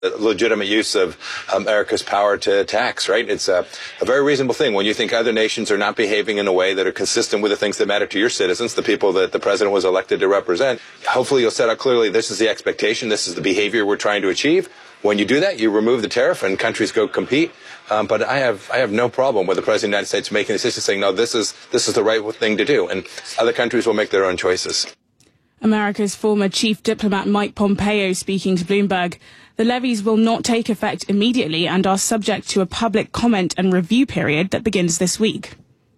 legitimate use of America's power to tax, right? It's a very reasonable thing when you think other nations are not behaving in a way that are consistent with the things that matter to your citizens, the people that the president was elected to represent. Hopefully you'll set out clearly this is the expectation, this is the behavior we're trying to achieve. When you do that, you remove the tariff and countries go compete. But I have no problem with the president of the United States making a decision saying, no, this is the right thing to do. And other countries will make their own choices. America's former chief diplomat Mike Pompeo speaking to Bloomberg. The levies will not take effect immediately and are subject to a public comment and review period that begins this week.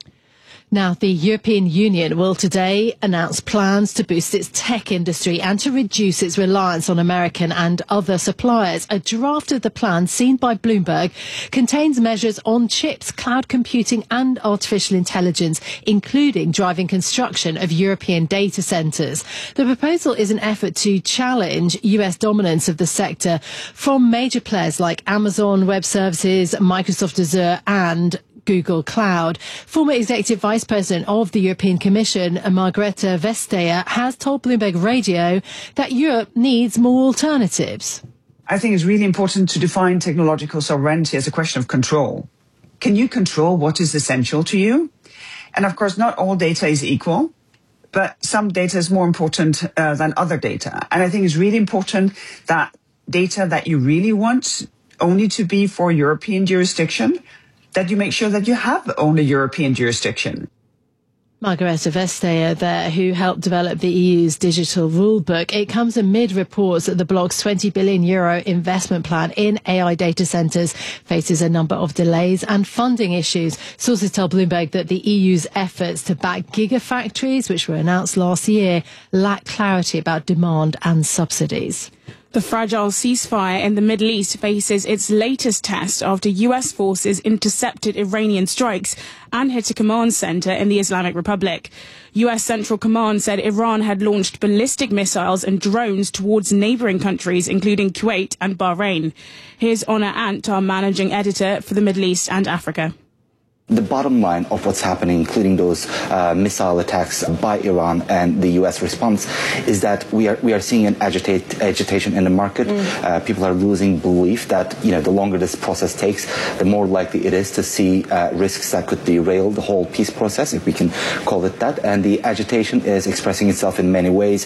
Now, the European Union will today announce plans to boost its tech industry and to reduce its reliance on American and other suppliers. A draft of the plan, seen by Bloomberg, contains measures on chips, cloud computing and artificial intelligence, including driving construction of European data centres. The proposal is an effort to challenge US dominance of the sector from major players like Amazon Web Services, Microsoft Azure and Google Cloud. Former Executive Vice President of the European Commission, Margrethe Vestager, has told Bloomberg Radio that Europe needs more alternatives. I think it's really important to define technological sovereignty as a question of control. Can you control what is essential to you? And of course, not all data is equal, but some data is more important than other data. And I think it's really important that data that you really want only to be for European jurisdiction, that you make sure that you have only European jurisdiction. Margrethe Vestager there, who helped develop the EU's digital rule book. It comes amid reports that the bloc's €20 billion investment plan in AI data centres faces a number of delays and funding issues. Sources tell Bloomberg that the EU's efforts to back gigafactories, which were announced last year, lack clarity about demand and subsidies. The fragile ceasefire in the Middle East faces its latest test after US forces intercepted Iranian strikes and hit a command centre in the Islamic Republic. US Central Command said Iran had launched ballistic missiles and drones towards neighbouring countries, including Kuwait and Bahrain. Here's Honor Ant, our managing editor for the Middle East and Africa. The bottom line of what's happening, including those missile attacks by Iran and the U.S. response, is that we are seeing an agitation in the market. People are losing belief that the longer this process takes, the more likely it is to see risks that could derail the whole peace process, if we can call it that. And the agitation is expressing itself in many ways.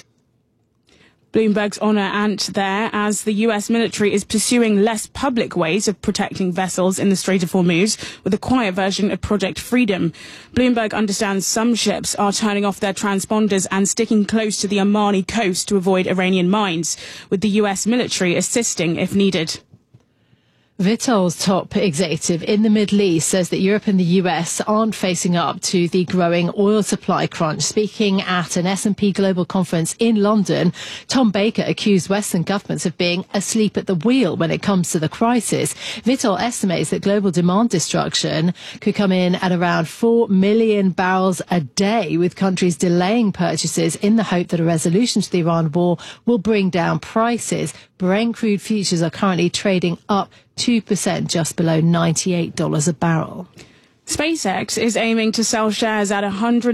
Bloomberg's Honor Ant there, as the US military is pursuing less public ways of protecting vessels in the Strait of Hormuz with a quiet version of Project Freedom. Bloomberg understands some ships are turning off their transponders and sticking close to the Omani coast to avoid Iranian mines, with the US military assisting if needed. Vitol's top executive in the Middle East says that Europe and the US aren't facing up to the growing oil supply crunch. Speaking at an S&P Global conference in London, Tom Baker accused Western governments of being asleep at the wheel when it comes to the crisis. Vitol estimates that global demand destruction could come in at around 4 million barrels a day, with countries delaying purchases in the hope that a resolution to the Iran war will bring down prices. Brent crude futures are currently trading up 2%, just below $98 a barrel. SpaceX is aiming to sell shares at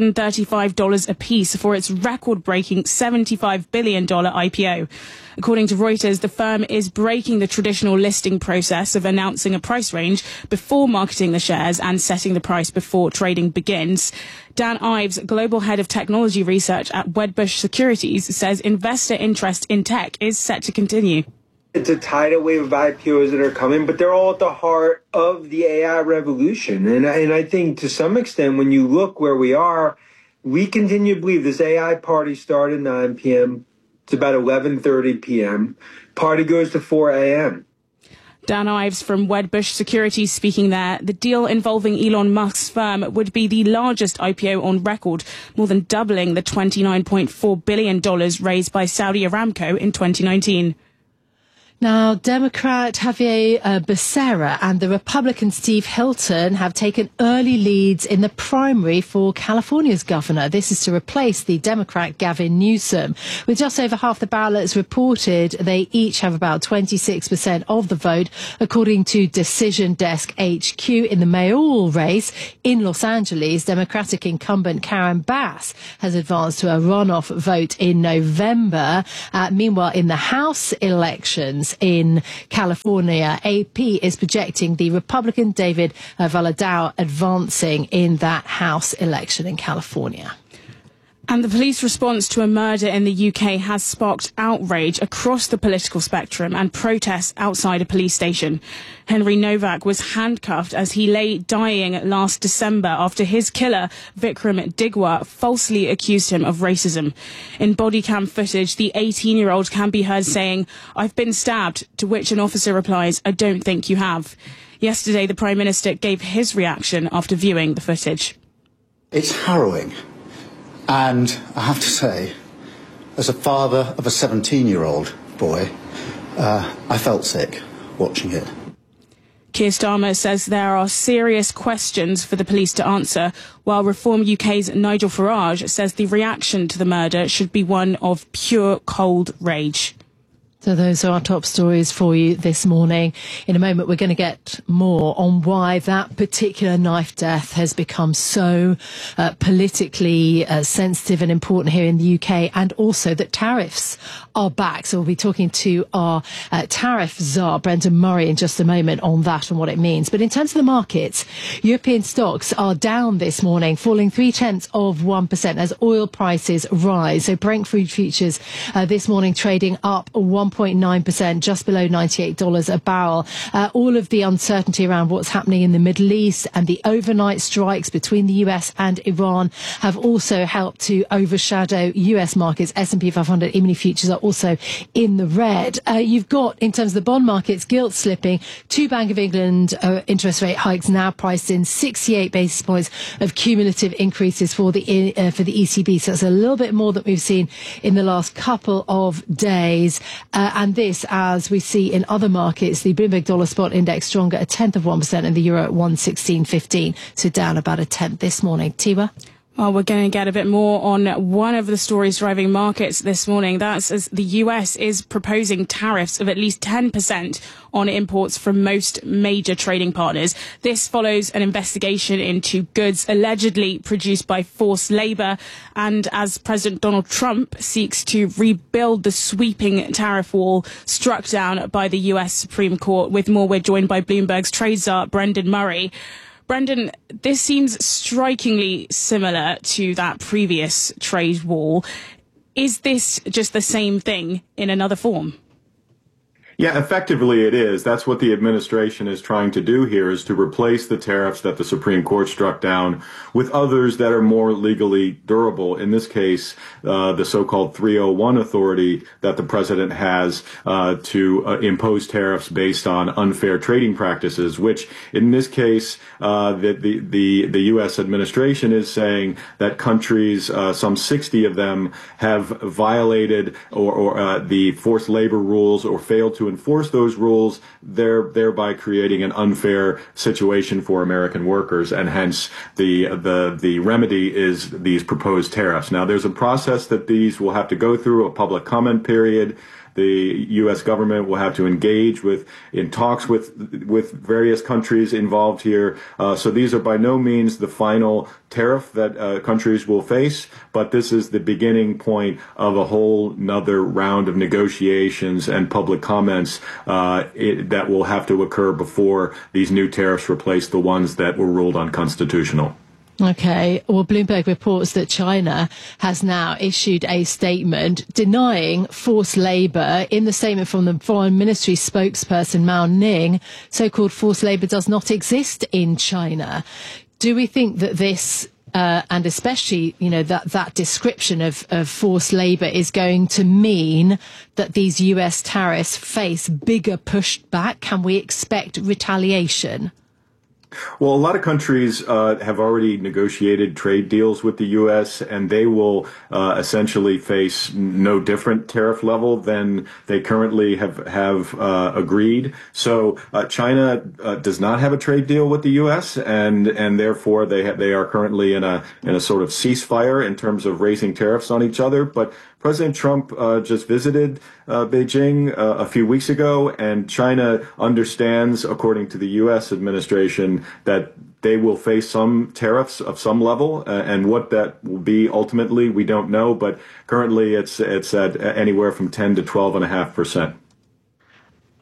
$135 apiece for its record-breaking $75 billion IPO. According to Reuters, the firm is breaking the traditional listing process of announcing a price range before marketing the shares and setting the price before trading begins. Dan Ives, global head of technology research at Wedbush Securities, says investor interest in tech is set to continue. It's a tidal wave of IPOs that are coming, but they're all at the heart of the AI revolution. And I think to some extent, when you look where we are, we continue to believe this AI party started at 9 p.m. It's about 11:30 p.m. Party goes to 4 a.m. Dan Ives from Wedbush Securities speaking there. The deal involving Elon Musk's firm would be the largest IPO on record, more than doubling the $29.4 billion raised by Saudi Aramco in 2019. Now, Democrat Javier Becerra and the Republican Steve Hilton have taken early leads in the primary for California's governor. This is to replace the Democrat Gavin Newsom. With just over half the ballots reported, they each have about 26% of the vote, according to Decision Desk HQ. In the mayoral race in Los Angeles, Democratic incumbent Karen Bass has advanced to a runoff vote in November. Meanwhile, in the House elections, House in California. AP is projecting the Republican David Valadao advancing in that House election in California. And the police response to a murder in the UK has sparked outrage across the political spectrum and protests outside a police station. Henry Novak was handcuffed as he lay dying last December after his killer, Vikram Digwa, falsely accused him of racism. In body cam footage, the 18-year-old can be heard saying, "I've been stabbed," to which an officer replies, "I don't think you have." Yesterday, the Prime Minister gave his reaction after viewing the footage. It's harrowing. And I have to say, as a father of a 17-year-old boy, I felt sick watching it. Keir Starmer says there are serious questions for the police to answer, while Reform UK's Nigel Farage says the reaction to the murder should be one of pure cold rage. So those are our top stories for you this morning. In a moment, we're going to get more on why that particular knife death has become so politically sensitive and important here in the UK, and also that tariffs are back. So we'll be talking to our tariff czar, Brendan Murray, in just a moment on that and what it means. But in terms of the markets, European stocks are down this morning, falling 0.3% as oil prices rise. So Brent crude futures this morning trading up 1.9%, just below $98 a barrel. All of the uncertainty around what's happening in the Middle East and the overnight strikes between the US and Iran have also helped to overshadow US markets. S&P 500 E-mini futures are also in the red. You've got, in terms of the bond markets, gilt slipping. 2 Bank of England interest rate hikes now priced in, 68 basis points of cumulative increases for the ECB. So it's a little bit more than we've seen in the last couple of days. And this, as we see in other markets, the Bloomberg Dollar Spot Index stronger, 0.1%, and the Euro at 116.15, so down about 1/10 this morning. Tiwa? Well, we're going to get a bit more on one of the stories driving markets this morning. That's as the US is proposing tariffs of at least 10% on imports from most major trading partners. This follows an investigation into goods allegedly produced by forced labour, and as President Donald Trump seeks to rebuild the sweeping tariff wall struck down by the US Supreme Court. With more, we're joined by Bloomberg's trade czar, Brendan Murray. Brendan, this seems strikingly similar to that previous trade wall. Is this just the same thing in another form? Yeah, effectively it is. That's what the administration is trying to do here, is to replace the tariffs that the Supreme Court struck down with others that are more legally durable. In this case, the so-called 301 authority that the president has to impose tariffs based on unfair trading practices, which in this case, the U.S. administration is saying that countries, some 60 of them, have violated or the forced labor rules or failed to enforce those rules, thereby creating an unfair situation for American workers, and hence the remedy is these proposed tariffs. Now, there's a process that these will have to go through, a public comment period. The U.S. government will have to engage in talks with various countries involved here. So these are by no means the final tariff that countries will face, but this is the beginning point of a whole nother round of negotiations and public comments that will have to occur before these new tariffs replace the ones that were ruled unconstitutional. Okay. Well, Bloomberg reports that China has now issued a statement denying forced labour. In the statement from the Foreign Ministry spokesperson Mao Ning, so-called forced labour does not exist in China. Do we think that this and especially, that description of forced labour is going to mean that these US tariffs face bigger pushback? Can we expect retaliation? Well, a lot of countries have already negotiated trade deals with the U.S., and they will essentially face no different tariff level than they currently have agreed. So China does not have a trade deal with the U.S., and therefore they are currently in a sort of ceasefire in terms of raising tariffs on each other. But President Trump just visited Beijing a few weeks ago, and China understands, according to the U.S. administration, that they will face some tariffs of some level, and what that will be ultimately, we don't know. But currently, it's at anywhere from 10 to 12.5%.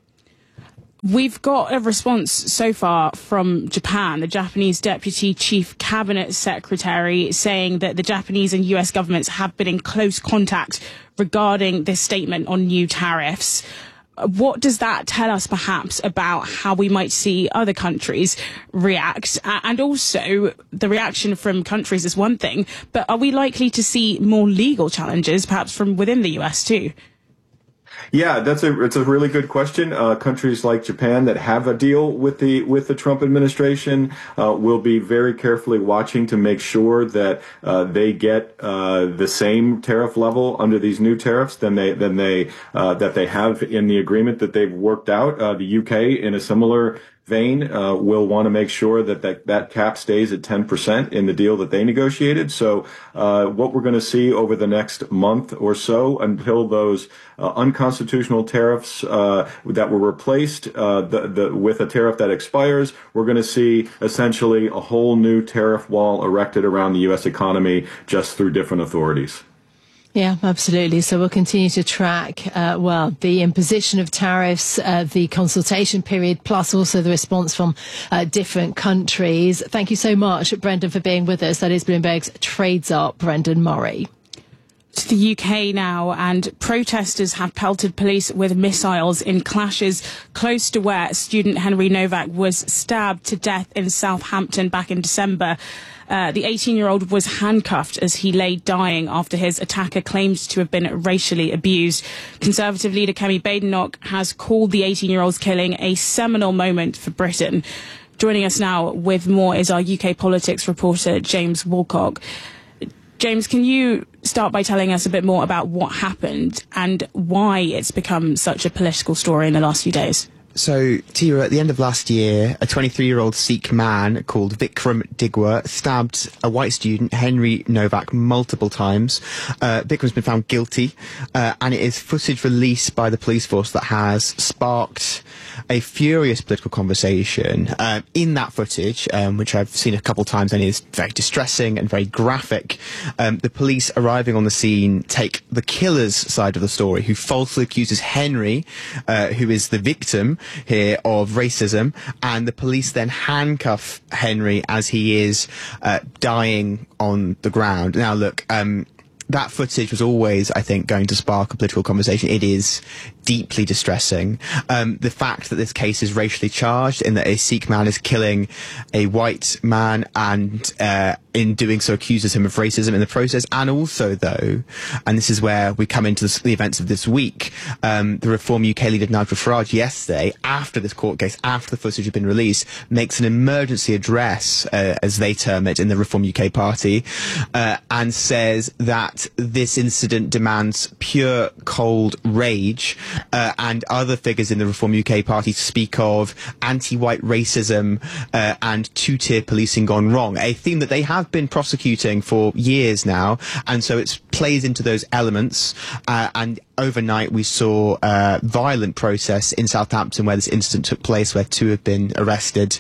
We've got a response so far from Japan, the Japanese Deputy Chief Cabinet Secretary, saying that the Japanese and US governments have been in close contact regarding this statement on new tariffs. What does that tell us, perhaps, about how we might see other countries react? And also, the reaction from countries is one thing, but are we likely to see more legal challenges, perhaps from within the US too? Yeah, it's a really good question. Countries like Japan that have a deal with the Trump administration will be very carefully watching to make sure that they get the same tariff level under these new tariffs that they have in the agreement that they've worked out. The UK, in a similar vein, will want to make sure that cap stays at 10% in the deal that they negotiated. So what we're going to see over the next month or so, until those unconstitutional tariffs that were replaced with a tariff that expires, we're going to see essentially a whole new tariff wall erected around the U.S. economy just through different authorities. Yeah, absolutely. So we'll continue to track, the imposition of tariffs, the consultation period, plus also the response from different countries. Thank you so much, Brendan, for being with us. That is Bloomberg's Trades Up, Brendan Murray. To the UK now, and protesters have pelted police with missiles in clashes close to where student Henry Novak was stabbed to death in Southampton back in December. The 18-year-old was handcuffed as he lay dying after his attacker claimed to have been racially abused. Conservative leader Kemi Badenoch has called the 18-year-old's killing a seminal moment for Britain. Joining us now with more is our UK politics reporter, James Woolcock. James, can you start by telling us a bit more about what happened and why it's become such a political story in the last few days? So, Tia, at the end of last year, a 23-year-old Sikh man called Vikram Digwar stabbed a white student, Henry Novak, multiple times. Vikram's been found guilty, and it is footage released by the police force that has sparked a furious political conversation. In that footage, which I've seen a couple times and is very distressing and very graphic, the police arriving on the scene take the killer's side of the story, who falsely accuses Henry, who is the victim here, of racism, and the police then handcuff Henry as he is dying on the ground. Now, look, that footage was always, I think, going to spark a political conversation. It is deeply distressing. The fact that this case is racially charged, in that a Sikh man is killing a white man and in doing so accuses him of racism in the process. And also, though, and this is where we come into the events of this week, the Reform UK leader Nigel Farage yesterday, after this court case, after the footage had been released, makes an emergency address, as they term it, in the Reform UK party, and says that this incident demands pure, cold rage. And other figures in the Reform UK party speak of anti-white racism and two-tier policing gone wrong, a theme that they have been prosecuting for years now, and so it plays into those elements. And overnight we saw a violent process in Southampton where this incident took place, where 2 have been arrested,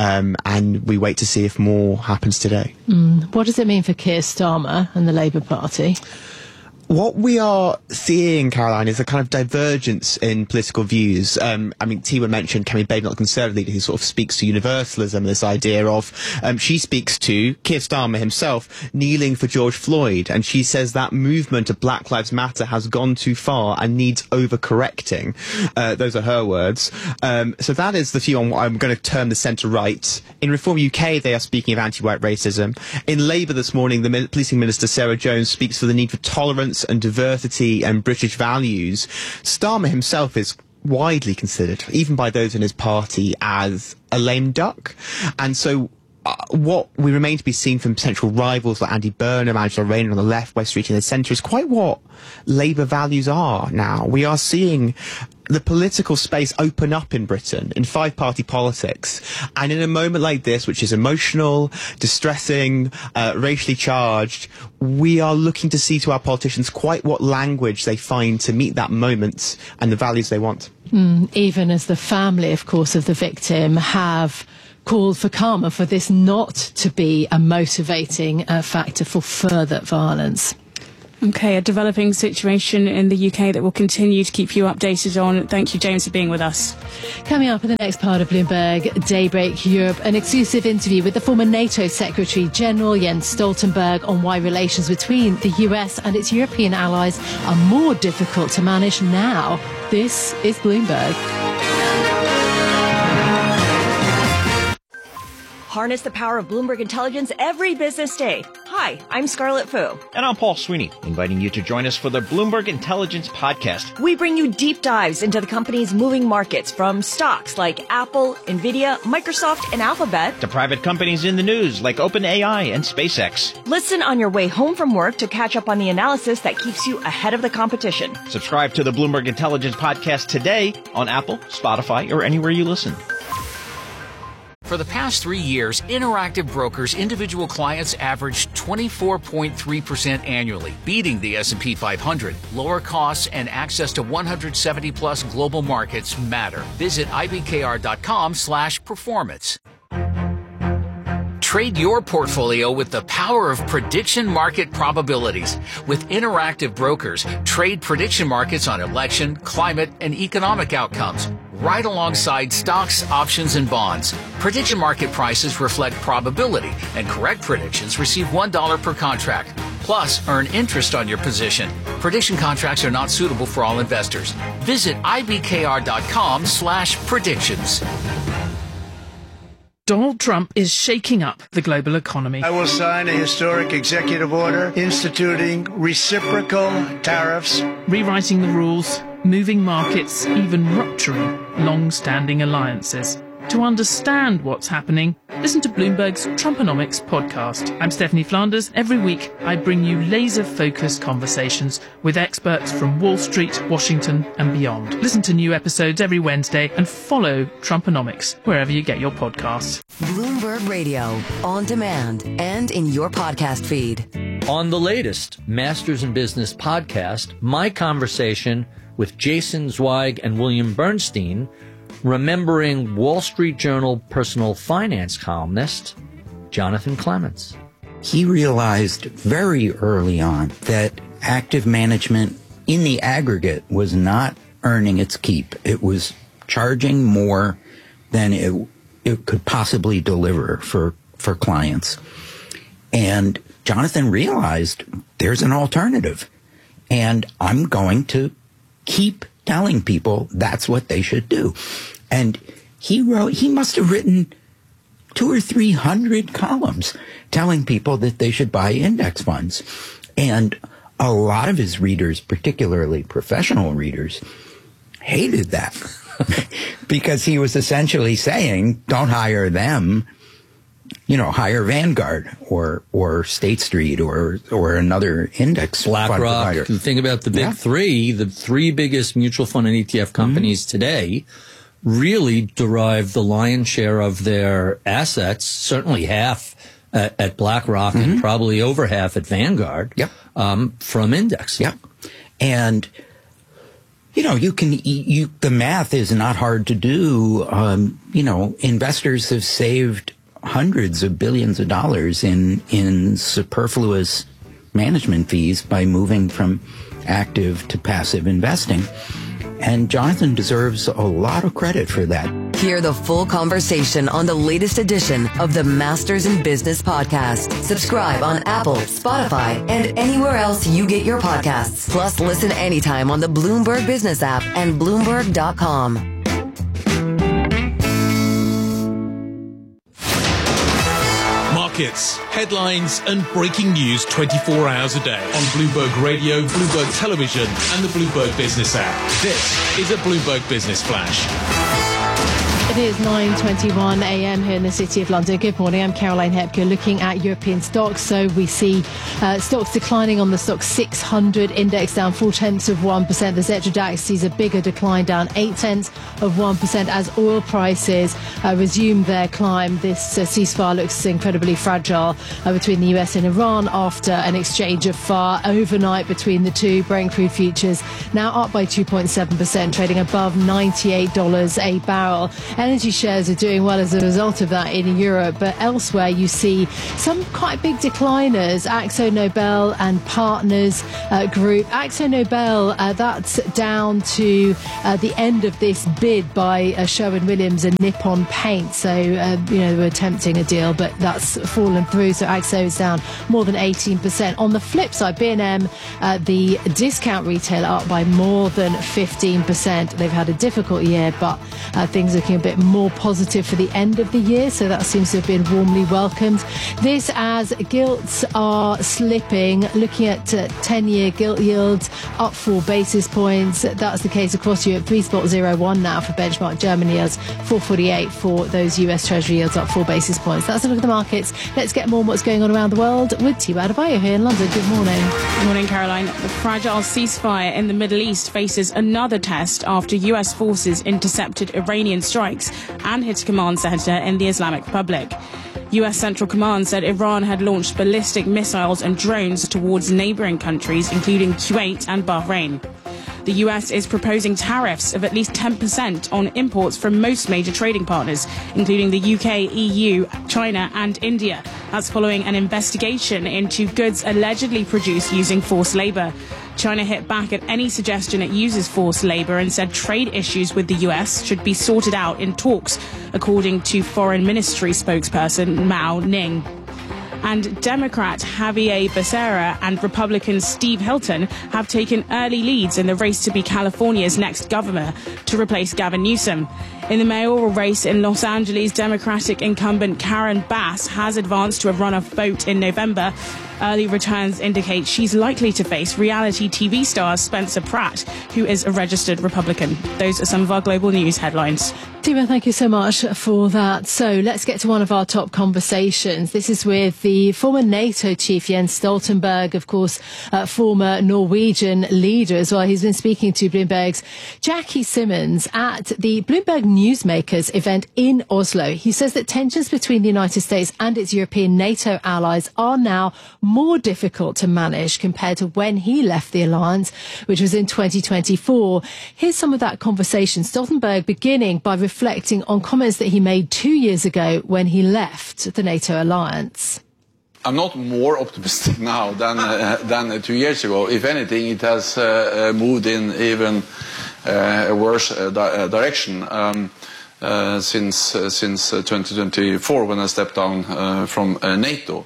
and we wait to see if more happens today. What does it mean for Keir Starmer and the Labour Party? What we are seeing, Caroline, is a kind of divergence in political views. I mean, Tia mentioned Kemi Badenoch, the Conservative leader, who sort of speaks to universalism, this idea of, she speaks to Keir Starmer himself kneeling for George Floyd, and she says that movement of Black Lives Matter has gone too far and needs overcorrecting. Those are her words. So that is the view on what I'm going to term the centre-right. In Reform UK, they are speaking of anti-white racism. In Labour this morning, the Policing Minister, Sarah Jones, speaks for the need for tolerance and diversity and British values. Starmer himself is widely considered, even by those in his party, as a lame duck. And so what we remain to be seen from potential rivals like Andy Burnham, Angela Rayner on the left, Wes Streeting in the centre, is quite what Labour values are now. We are seeing the political space open up in Britain, in five-party politics. And in a moment like this, which is emotional, distressing, racially charged, we are looking to see to our politicians quite what language they find to meet that moment and the values they want. Even as the family, of course, of the victim have called for calmer, for this not to be a motivating factor for further violence. Okay, a developing situation in the UK that we'll continue to keep you updated on. Thank you, James, for being with us. Coming up in the next part of Bloomberg Daybreak Europe, an exclusive interview with the former NATO Secretary General Jens Stoltenberg on why relations between the US and its European allies are more difficult to manage now. This is Bloomberg. Harness the power of Bloomberg Intelligence every business day. Hi, I'm Scarlett Fu. And I'm Paul Sweeney, inviting you to join us for the Bloomberg Intelligence Podcast. We bring you deep dives into the company's moving markets, from stocks like Apple, Nvidia, Microsoft, and Alphabet, to private companies in the news like OpenAI and SpaceX. Listen on your way home from work to catch up on the analysis that keeps you ahead of the competition. Subscribe to the Bloomberg Intelligence Podcast today on Apple, Spotify, or anywhere you listen. For the past 3 years, Interactive Brokers' individual clients averaged 24.3% annually, beating the S&P 500. Lower costs and access to 170-plus global markets matter. Visit ibkr.com/performance. Trade your portfolio with the power of prediction market probabilities. With Interactive Brokers, trade prediction markets on election, climate, and economic outcomes, right alongside stocks, options, and bonds. Prediction market prices reflect probability, and correct predictions receive $1 per contract. Plus, earn interest on your position. Prediction contracts are not suitable for all investors. Visit ibkr.com/predictions. Donald Trump is shaking up the global economy. I will sign a historic executive order instituting reciprocal tariffs, rewriting the rules, moving markets, even rupturing long-standing alliances. To understand what's happening, listen to Bloomberg's Trumponomics podcast. I'm Stephanie Flanders. Every week, I bring you laser-focused conversations with experts from Wall Street, Washington, and beyond. Listen to new episodes every Wednesday and follow Trumponomics wherever you get your podcasts. Bloomberg Radio, on demand and in your podcast feed. On the latest Masters in Business podcast, my conversation with Jason Zweig and William Bernstein, remembering Wall Street Journal personal finance columnist Jonathan Clements. He realized very early on that active management in the aggregate was not earning its keep. It was charging more than it could possibly deliver for clients. And Jonathan realized there's an alternative. And I'm going to keep telling people that's what they should do. And he must have written 200 or 300 columns telling people that they should buy index funds. And a lot of his readers, particularly professional readers, hated that because he was essentially saying, don't hire them, hire Vanguard or State Street or another index fund provider. BlackRock. Think about the big three. The three biggest mutual fund and ETF companies today really derive the lion's share of their assets, certainly half at BlackRock and probably over half at Vanguard, from index. Yep. And the math is not hard to do. Investors have saved hundreds of billions of dollars in superfluous management fees by moving from active to passive investing. And Jonathan deserves a lot of credit for that. Hear the full conversation on the latest edition of the Masters in Business podcast. Subscribe on Apple, Spotify, and anywhere else you get your podcasts. Plus, listen anytime on the Bloomberg Business app and Bloomberg.com. Markets, headlines, and breaking news 24 hours a day on Bloomberg Radio, Bloomberg Television, and the Bloomberg Business app. This is a Bloomberg Business Flash. It is 9:21 a.m. here in the City of London. Good morning. I'm Caroline Hepker, looking at European stocks. So we see stocks declining on the Stoxx 600 index, down 0.4%. The Xetra DAX sees a bigger decline, down 0.8% as oil prices resume their climb. This ceasefire looks incredibly fragile between the US and Iran after an exchange of fire overnight between the two. Brent crude futures now up by 2.7%, trading above $98 a barrel. Energy shares are doing well as a result of that in Europe, but elsewhere you see some quite big decliners. Axo AkzoNobel and Partners Group. AkzoNobel, that's down to the end of this bid by Sherwin-Williams and Nippon Paint. So, they were attempting a deal, but that's fallen through. So Akzo is down more than 18%. On the flip side, B&M, the discount retailer, up by more than 15%. They've had a difficult year, but things looking a bit more positive for the end of the year. So that seems to have been warmly welcomed. This as gilts are slipping. Looking at 10-year gilt yields up 4 basis points. That's the case across Europe. 3.01 now for benchmark Germany yields, 4.48 for those US Treasury yields, up 4 basis points. That's a look at the markets. Let's get more on what's going on around the world with Tiwa Adebayo here in London. Good morning. Good morning, Caroline. The fragile ceasefire in the Middle East faces another test after US forces intercepted Iranian strikes and hit a command centre in the Islamic Republic. US Central Command said Iran had launched ballistic missiles and drones towards neighbouring countries, including Kuwait and Bahrain. The US is proposing tariffs of at least 10% on imports from most major trading partners, including the UK, EU, China and India. That's following an investigation into goods allegedly produced using forced labour. China hit back at any suggestion it uses forced labour and said trade issues with the US should be sorted out in talks, according to Foreign Ministry spokesperson Mao Ning. And Democrat Javier Becerra and Republican Steve Hilton have taken early leads in the race to be California's next governor to replace Gavin Newsom. In the mayoral race in Los Angeles, Democratic incumbent Karen Bass has advanced to a runoff vote in November. Early returns indicate she's likely to face reality TV star Spencer Pratt, who is a registered Republican. Those are some of our global news headlines. Tima, thank you so much for that. So let's get to one of our top conversations. This is with the former NATO chief Jens Stoltenberg, of course, former Norwegian leader as well. He's been speaking to Bloomberg's Jackie Simmons at the Bloomberg Newsmakers event in Oslo. He says that tensions between the United States and its European NATO allies are now more difficult to manage compared to when he left the alliance, which was in 2024. Here's some of that conversation. Stoltenberg beginning by reflecting on comments that he made 2 years ago when he left the NATO alliance. I'm not more optimistic now than 2 years ago. If anything, it has moved in even a worse direction since 2024 when I stepped down from NATO.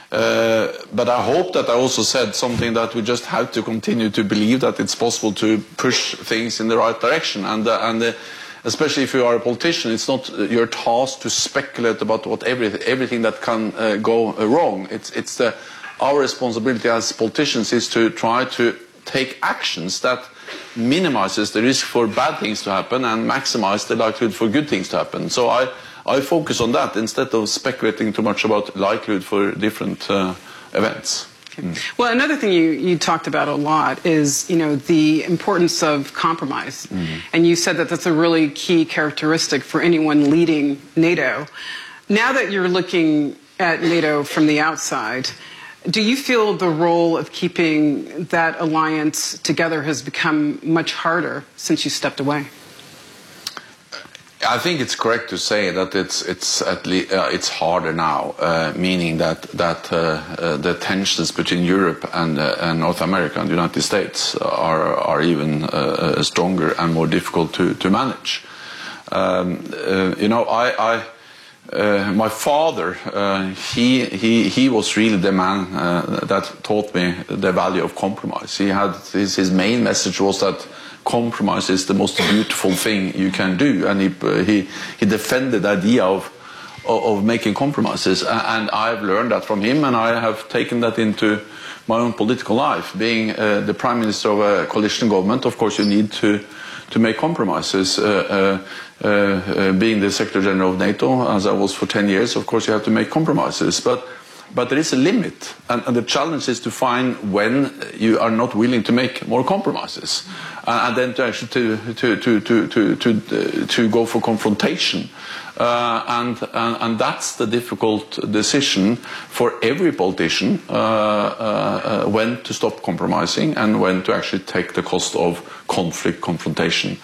But I hope that I also said something that we just have to continue to believe that it's possible to push things in the right direction. And especially if you are a politician, it's not your task to speculate about what everything that can go wrong. It's our responsibility as politicians is to try to take actions that minimizes the risk for bad things to happen and maximize the likelihood for good things to happen. So I focus on that instead of speculating too much about likelihood for different events. Well, another thing you talked about a lot is, the importance of compromise. And you said that that's a really key characteristic for anyone leading NATO. Now that you're looking at NATO from the outside, do you feel the role of keeping that alliance together has become much harder since you stepped away? I think it's correct to say that it's harder now, meaning that the tensions between Europe and North America and the United States are even stronger and more difficult to manage. My father, he was really the man that taught me the value of compromise. His main message was that compromise is the most beautiful thing you can do, and he defended the idea of making compromises, and I've learned that from him, and I have taken that into my own political life. Being the prime minister of a coalition government, of course you need to make compromises. Being the Secretary General of NATO, as I was for 10 years, of course you have to make compromises, but there is a limit, and the challenge is to find when you are not willing to make more compromises, and then to actually to go for confrontation, and that's the difficult decision for every politician, when to stop compromising and when to actually take the cost of conflict confrontation,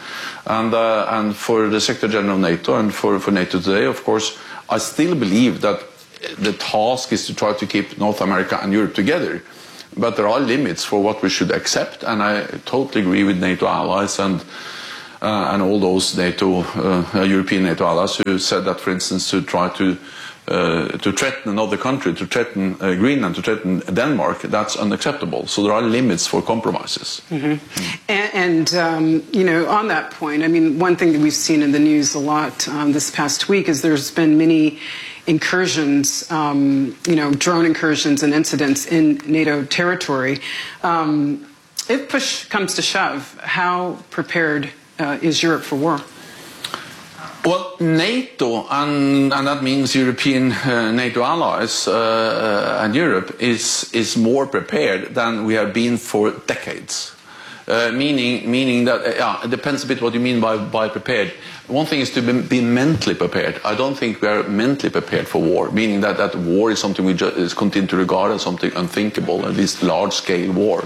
and for the Secretary General of NATO and for NATO today, of course, I still believe that the task is to try to keep North America and Europe together. But there are limits for what we should accept, and I totally agree with NATO allies and all those European NATO allies who said that, for instance, to try to threaten another country, to threaten Greenland, to threaten Denmark, that's unacceptable. So there are limits for compromises. And on that point, I mean, one thing that we've seen in the news a lot this past week is there's been many incursions, drone incursions and incidents in NATO territory. If push comes to shove, how prepared is Europe for war? Well, NATO, and that means European NATO allies and Europe, is more prepared than we have been for decades. Meaning that it depends a bit what you mean by prepared. One thing is to be mentally prepared. I don't think we are mentally prepared for war, meaning that war is something we just continue to regard as something unthinkable, at least large-scale war.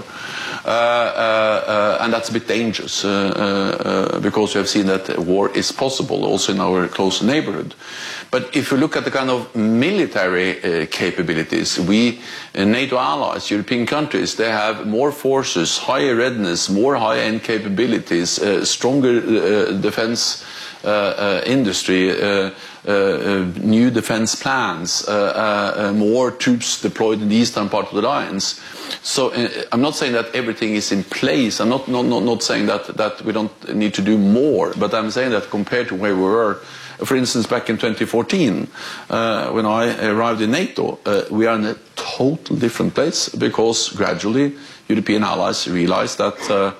And that's a bit dangerous because we have seen that war is possible also in our close neighborhood. But if you look at the kind of military capabilities, we, NATO allies, European countries, they have more forces, higher readiness, more high-end capabilities, stronger defense industry, new defense plans, more troops deployed in the eastern part of the alliance. So I'm not saying that everything is in place. I'm not saying that we don't need to do more, but I'm saying that compared to where we were, for instance, back in 2014, when I arrived in NATO, we are in a total different place because gradually European allies realized that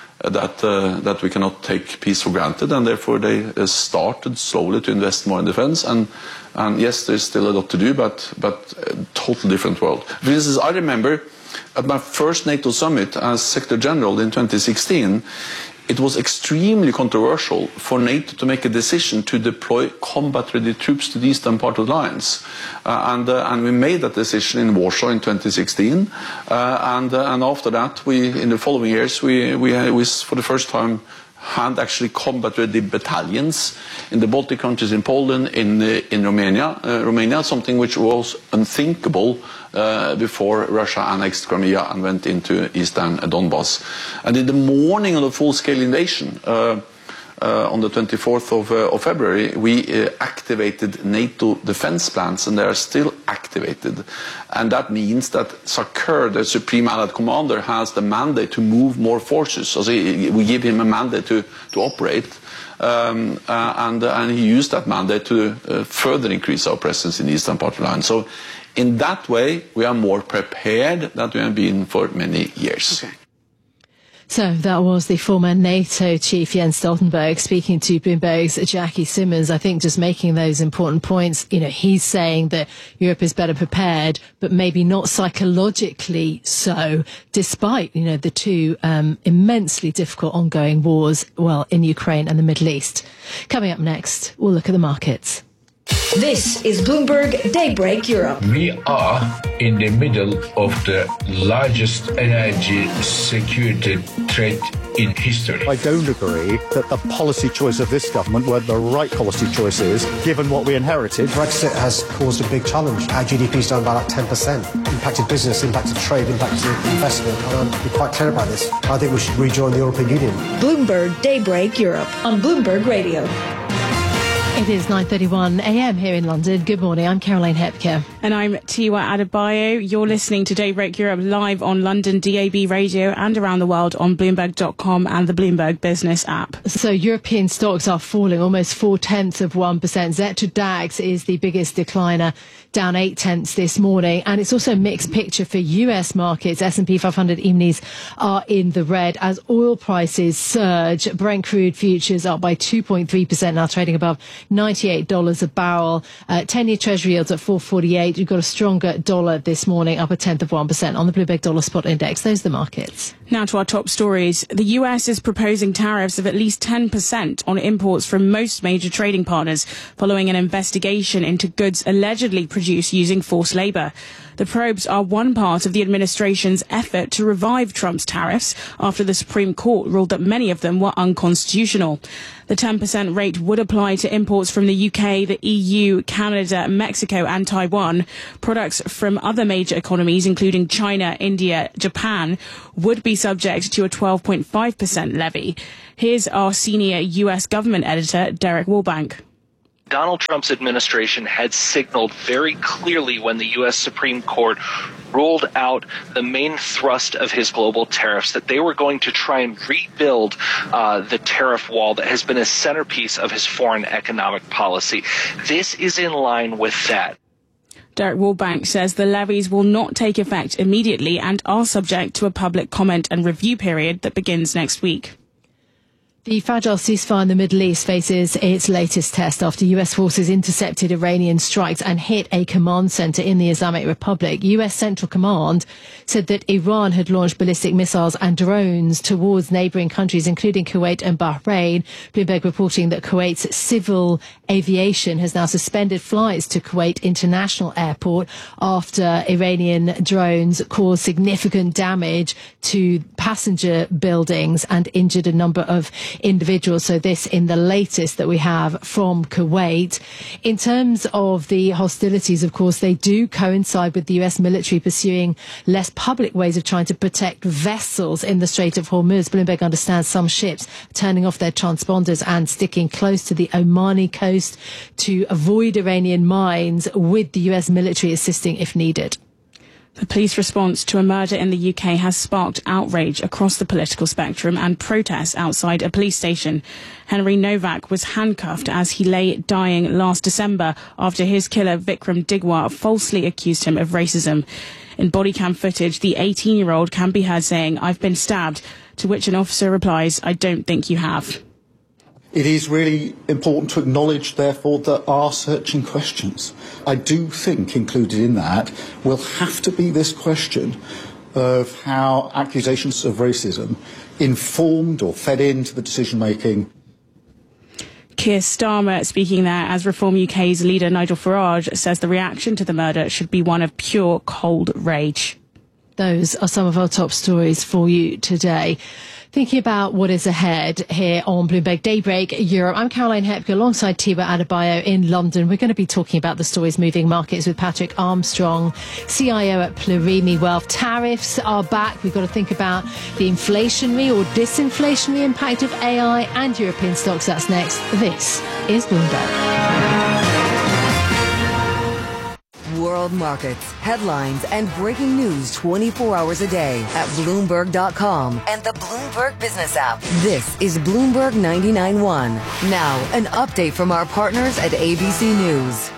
we cannot take peace for granted, and therefore they started slowly to invest more in defense. And yes, there's still a lot to do, but a total different world. For instance, I remember at my first NATO summit as Secretary General in 2016, it was extremely controversial for NATO to make a decision to deploy combat-ready troops to the eastern part of the alliance. And we made that decision in Warsaw in 2016. And after that, in the following years, we for the first time had actually combat-ready battalions in the Baltic countries, in Poland, in Romania, something which was unthinkable before Russia annexed Crimea and went into eastern Donbass. And in the morning of the full-scale invasion, on the 24th of February, we activated NATO defense plans, and they are still activated. And that means that SACEUR, the Supreme Allied Commander, has the mandate to move more forces. So we give him a mandate to operate. And he used that mandate to further increase our presence in the eastern part of the line. So in that way, we are more prepared than we have been for many years. Okay. So that was the former NATO chief Jens Stoltenberg speaking to Bloomberg's Jackie Simmons. I think just making those important points. He's saying that Europe is better prepared, but maybe not psychologically so, despite, the two immensely difficult ongoing wars, in Ukraine and the Middle East. Coming up next, we'll look at the markets. This is Bloomberg Daybreak Europe. We are in the middle of the largest energy security threat in history. I don't agree that the policy choice of this government were the right policy choices, given what we inherited. Brexit has caused a big challenge. Our GDP's down by like 10%. Impacted business, impacted trade, impacted investment. And I'm quite clear about this. I think we should rejoin the European Union. Bloomberg Daybreak Europe on Bloomberg Radio. It is 9:31 a.m. here in London. Good morning. I'm Caroline Hepker. And I'm Tiwa Adebayo. You're listening to Daybreak Europe live on London DAB radio and around the world on Bloomberg.com and the Bloomberg Business app. So European stocks are falling almost 0.4%. Xetra DAX is the biggest decliner, down 0.8 this morning. And it's also a mixed picture for US markets. S&P 500 E-minis are in the red as oil prices surge. Brent crude futures up by 2.3%, now trading above $98 a barrel. 10-year Treasury yields at 4.48. We've got a stronger dollar this morning, up 0.1% on the Bloomberg Dollar Spot Index. Those are the markets. Now to our top stories. The US is proposing tariffs of at least 10% on imports from most major trading partners, following an investigation into goods allegedly produced using forced labour. The probes are one part of the administration's effort to revive Trump's tariffs after the Supreme Court ruled that many of them were unconstitutional. The 10% rate would apply to imports from the UK, the EU, Canada, Mexico and Taiwan. Products from other major economies, including China, India, Japan, would be subject to a 12.5% levy. Here's our senior US government editor, Derek Wallbank. Donald Trump's administration had signaled very clearly when the U.S. Supreme Court ruled out the main thrust of his global tariffs that they were going to try and rebuild the tariff wall that has been a centerpiece of his foreign economic policy. This is in line with that. Derek Wallbank says the levies will not take effect immediately and are subject to a public comment and review period that begins next week. The fragile ceasefire in the Middle East faces its latest test after US forces intercepted Iranian strikes and hit a command center in the Islamic Republic. US Central Command said that Iran had launched ballistic missiles and drones towards neighboring countries, including Kuwait and Bahrain. Bloomberg reporting that Kuwait's civil aviation has now suspended flights to Kuwait International Airport after Iranian drones caused significant damage to passenger buildings and injured a number of individuals. So this in the latest that we have from Kuwait. In terms of the hostilities, of course, they do coincide with the US military pursuing less public ways of trying to protect vessels in the Strait of Hormuz. Bloomberg understands some ships turning off their transponders and sticking close to the Omani coast to avoid Iranian mines, with the US military assisting if needed. The police response to a murder in the UK has sparked outrage across the political spectrum and protests outside a police station. Henry Novak was handcuffed as he lay dying last December after his killer Vikram Digwar falsely accused him of racism. In body cam footage, the 18-year-old can be heard saying, "I've been stabbed," to which an officer replies, "I don't think you have." It is really important to acknowledge, therefore, there are searching questions. I do think included in that will have to be this question of how accusations of racism informed or fed into the decision-making. Keir Starmer, speaking there as Reform UK's leader Nigel Farage, says the reaction to the murder should be one of pure cold rage. Those are some of our top stories for you today. Thinking about what is ahead here on Bloomberg Daybreak Europe, I'm Caroline Hepker alongside Tiwa Adebayo in London. We're going to be talking about the stories moving markets with Patrick Armstrong, CIO at Plurimi Wealth. Tariffs are back. We've got to think about the inflationary or disinflationary impact of AI and European stocks. That's next. This is Bloomberg. World markets, headlines, and breaking news 24 hours a day at Bloomberg.com and the Bloomberg Business app. This is Bloomberg 99.1. Now, an update from our partners at ABC News.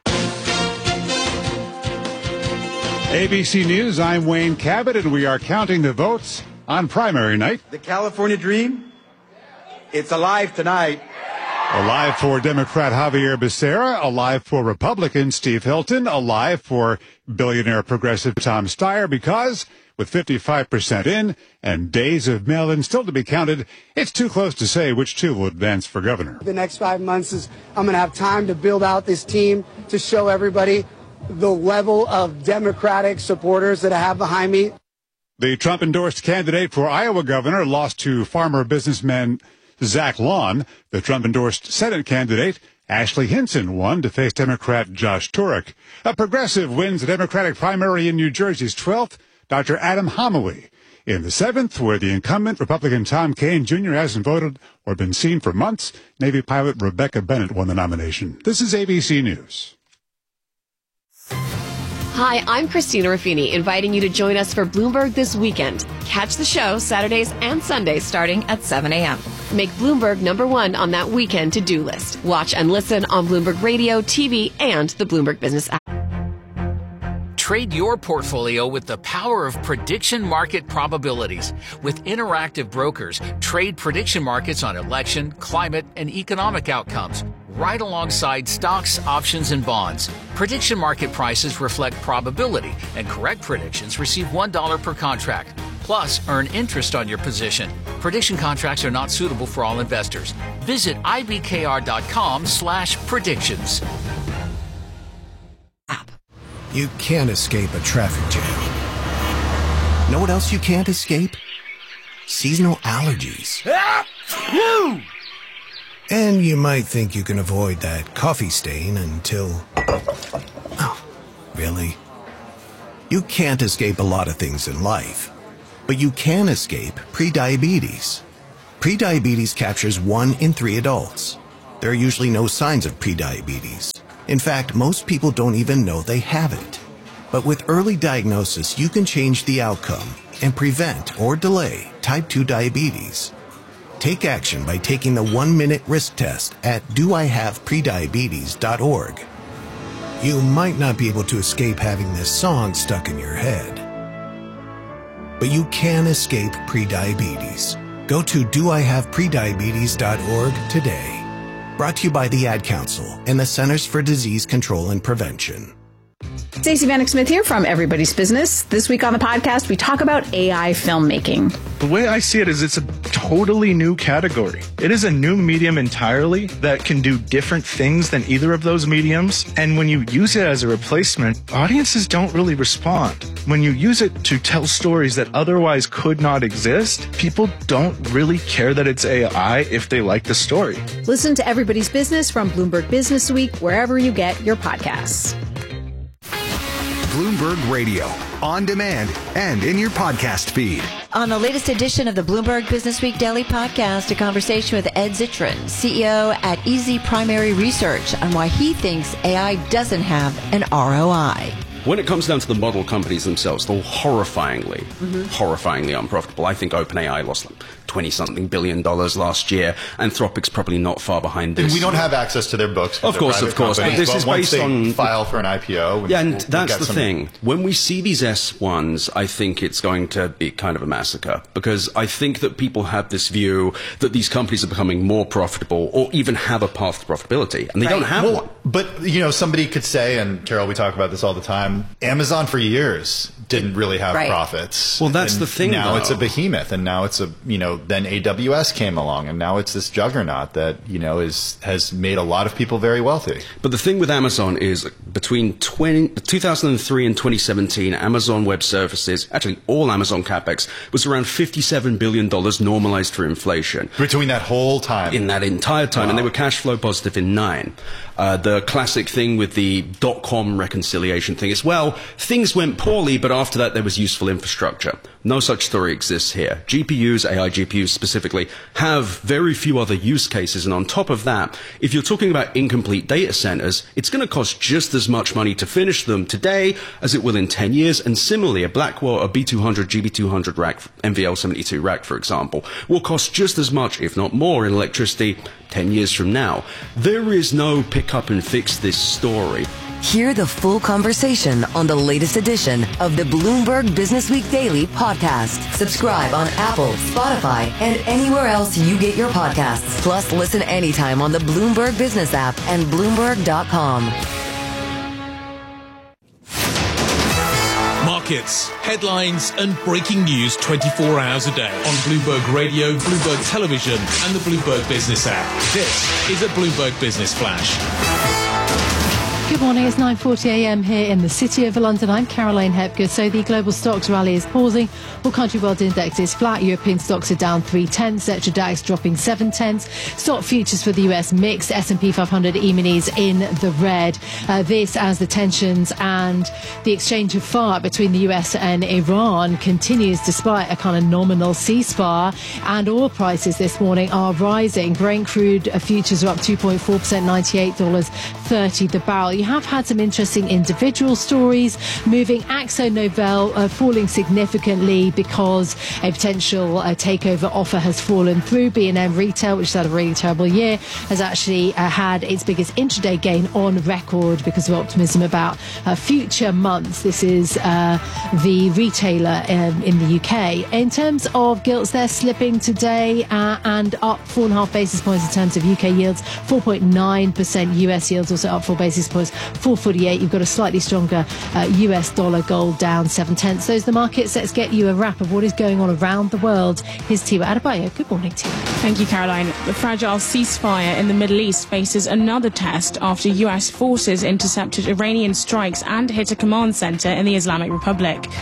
ABC News, I'm Wayne Cabot, and we are counting the votes on primary night. The California dream, it's alive tonight. Alive for Democrat Javier Becerra, alive for Republican Steve Hilton, alive for billionaire progressive Tom Steyer, because with 55% in and days of mail-in still to be counted, it's too close to say which two will advance for governor. The next 5 months is I'm going to have time to build out this team to show everybody the level of Democratic supporters that I have behind me. The Trump-endorsed candidate for Iowa governor lost to farmer businessman Zach Lawn. The Trump-endorsed Senate candidate, Ashley Hinson, won to face Democrat Josh Turek. A progressive wins the Democratic primary in New Jersey's 12th, Dr. Adam Homowy. In the 7th, where the incumbent Republican Tom Kean Jr. hasn't voted or been seen for months, Navy pilot Rebecca Bennett won the nomination. This is ABC News. Hi, I'm Christina Ruffini, inviting you to join us for Bloomberg This Weekend. Catch the show Saturdays and Sundays starting at 7 a.m. Make Bloomberg #1 on that weekend to-do list. Watch and listen on Bloomberg Radio, TV, and the Bloomberg Business app. Trade your portfolio with the power of prediction market probabilities. With Interactive Brokers, trade prediction markets on election, climate, and economic outcomes, right alongside stocks, options, and bonds. Prediction market prices reflect probability, and correct predictions receive $1 per contract. Plus, earn interest on your position. Prediction contracts are not suitable for all investors. Visit ibkr.com/predictions. You can't escape a traffic jam. Know what else you can't escape? Seasonal allergies. And you might think you can avoid that coffee stain until... Oh, really? You can't escape a lot of things in life, but you can escape prediabetes. Prediabetes captures 1 in 3 adults. There are usually no signs of prediabetes. In fact, most people don't even know they have it. But with early diagnosis, you can change the outcome and prevent or delay type 2 diabetes. Take action by taking the 1-minute risk test at doihaveprediabetes.org. You might not be able to escape having this song stuck in your head, but you can escape prediabetes. Go to doihaveprediabetes.org today. Brought to you by the Ad Council and the Centers for Disease Control and Prevention. Stacey Vanek Smith here from Everybody's Business. This week on the podcast, we talk about AI filmmaking. The way I see it is it's a totally new category. It is a new medium entirely that can do different things than either of those mediums. And when you use it as a replacement, audiences don't really respond. When you use it to tell stories that otherwise could not exist, people don't really care that it's AI if they like the story. Listen to Everybody's Business from Bloomberg Business Week, wherever you get your podcasts. Bloomberg Radio, on demand and in your podcast feed. On the latest edition of the Bloomberg Business Week Daily Podcast, a conversation with Ed Zitron, CEO at Easy Primary Research, on why he thinks AI doesn't have an ROI. When it comes down to the model companies themselves, they're horrifyingly unprofitable. I think OpenAI lost like $20-something billion last year. Anthropic's probably not far behind this. And we don't have access to their books. Of course. But this is based on file for an IPO. Yeah, and that's the thing. When we see these S1s, I think it's going to be kind of a massacre, because I think that people have this view that these companies are becoming more profitable or even have a path to profitability, and they don't have one. But, you know, somebody could say, and Carol, we talk about this all the time, Amazon for years didn't really have profits. Well, that's the thing. Now it's a behemoth, and now it's then AWS came along, and now it's this juggernaut that, has made a lot of people very wealthy. But the thing with Amazon is between 2003 and 2017, Amazon Web Services, actually all Amazon CapEx, was around $57 billion normalized for inflation. Between that whole time? In that entire time. Wow. And they were cash flow positive in 9. The classic thing with the .com reconciliation thing is, well, things went poorly, but after that there was useful infrastructure. No such story exists here. GPUs, AI GPUs specifically, have very few other use cases. And on top of that, if you're talking about incomplete data centers, it's going to cost just as much money to finish them today as it will in 10 years. And similarly, a Blackwell, a B200, GB200 rack, NVL72 rack, for example, will cost just as much, if not more, in electricity 10 years from now. There is no pick up and fix this story. Hear the full conversation on the latest edition of the Bloomberg Business Week Daily Podcast. Subscribe on Apple, Spotify, and anywhere else you get your podcasts. Plus, listen anytime on the Bloomberg Business app and Bloomberg.com. Markets, headlines, and breaking news 24 hours a day on Bloomberg Radio, Bloomberg Television, and the Bloomberg Business app. This is a Bloomberg Business Flash. Good morning, it's 9:40 a.m. here in the city of London. I'm Caroline Hepgood. So the global stocks rally is pausing. All country world index is flat. European stocks are down 0.3. Xetra DAX dropping 0.7. Stock futures for the US mixed. S&P 500 E-minis in the red. This as the tensions and the exchange of fire between the US and Iran continues despite a kind of nominal ceasefire. And oil prices this morning are rising. Brent crude futures are up 2.4%, $98.30 the barrel. You have had some interesting individual stories moving. AkzoNobel falling significantly because a potential takeover offer has fallen through. B&M Retail, which has had a really terrible year, has actually had its biggest intraday gain on record because of optimism about future months. This is the retailer in the UK. In terms of gilts, they're slipping today and up 4.5 basis points in terms of UK yields. 4.9% US yields also up 4 basis points. 448. You've got a slightly stronger US dollar. Gold down 0.7. Those are the markets. Let's get you a wrap of what is going on around the world. Here's Tiwa Adebayo. Good morning, Tiwa. Thank you, Caroline. The fragile ceasefire in the Middle East faces another test after US forces intercepted Iranian strikes and hit a command center in the Islamic Republic.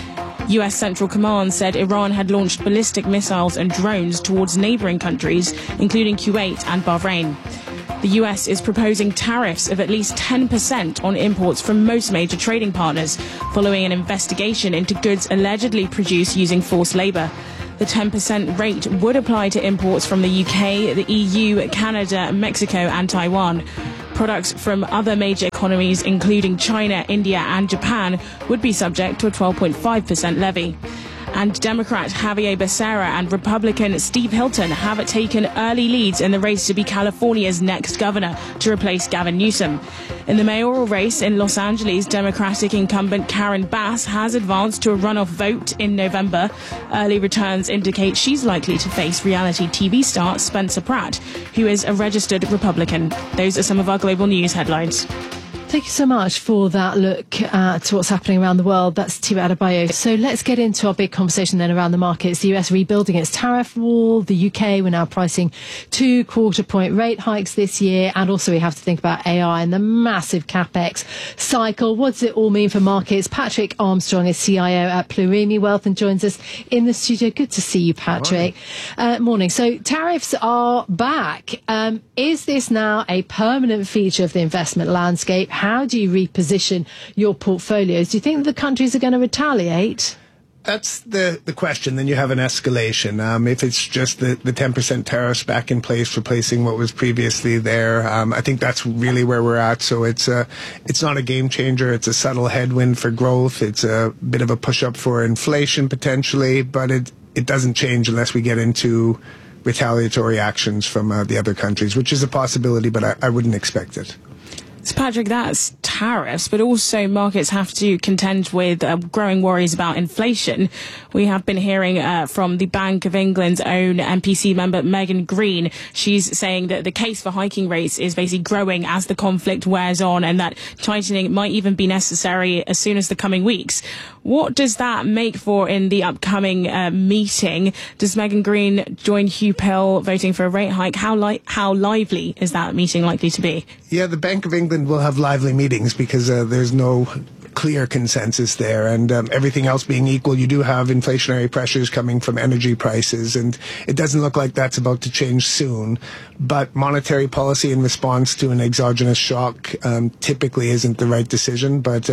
US Central Command said Iran had launched ballistic missiles and drones towards neighbouring countries, including Kuwait and Bahrain. The US is proposing tariffs of at least 10% on imports from most major trading partners, following an investigation into goods allegedly produced using forced labour. The 10% rate would apply to imports from the UK, the EU, Canada, Mexico and Taiwan. Products from other major economies, including China, India and Japan, would be subject to a 12.5% levy. And Democrat Javier Becerra and Republican Steve Hilton have taken early leads in the race to be California's next governor to replace Gavin Newsom. In the mayoral race in Los Angeles, Democratic incumbent Karen Bass has advanced to a runoff vote in November. Early returns indicate she's likely to face reality TV star Spencer Pratt, who is a registered Republican. Those are some of our global news headlines. Thank you so much for that look at what's happening around the world. That's Tiwa Adebayo. So let's get into our big conversation then around the markets. The US rebuilding its tariff wall. The UK, we're now pricing 2 quarter-point rate hikes this year. And also we have to think about AI and the massive CapEx cycle. What does it all mean for markets? Patrick Armstrong is CIO at Plurimi Wealth and joins us in the studio. Good to see you, Patrick. Morning. So tariffs are back. Is this now a permanent feature of the investment landscape? How do you reposition your portfolios? Do you think the countries are going to retaliate? That's the question. Then you have an escalation. If it's just the 10% tariffs back in place, replacing what was previously there, I think that's really where we're at. So it's not a game changer. It's a subtle headwind for growth. It's a bit of a push up for inflation potentially, but it doesn't change unless we get into retaliatory actions from the other countries, which is a possibility, but I wouldn't expect it. So Patrick, that's tariffs, but also markets have to contend with growing worries about inflation. We have been hearing from the Bank of England's own MPC member, Megan Green. She's saying that the case for hiking rates is basically growing as the conflict wears on and that tightening might even be necessary as soon as the coming weeks. What does that make for in the upcoming meeting? Does Megan Green join Hugh Pill voting for a rate hike? How lively is that meeting likely to be? Yeah, the Bank of England will have lively meetings because there's no clear consensus there, and everything else being equal, you do have inflationary pressures coming from energy prices, and it doesn't look like that's about to change soon. But monetary policy in response to an exogenous shock typically isn't the right decision, but